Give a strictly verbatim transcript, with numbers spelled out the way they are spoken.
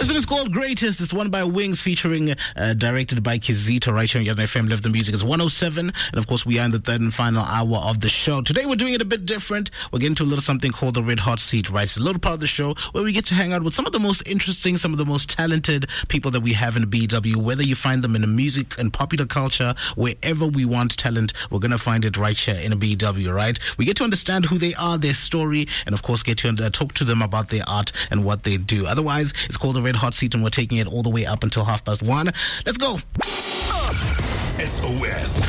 This one is called Greatest. It's one by Wings, featuring, uh, directed by Kizito, right here on Yadna F M. Live the Music. It's one oh seven. And of course, we are in the third and final hour of the show. Today, we're doing it a bit different. We're getting to a little something called the Red Hot Seat, right? It's a little part of the show where we get to hang out with some of the most interesting, some of the most talented people that we have in B W, whether you find them in the music and popular culture, wherever we want talent, we're going to find it right here in a B W, right? We get to understand who they are, their story, and of course, get to uh, talk to them about their art and what they do. Otherwise, it's called the Red Hot Seat, and we're taking it all the way up until half past one. Let's go. S O S.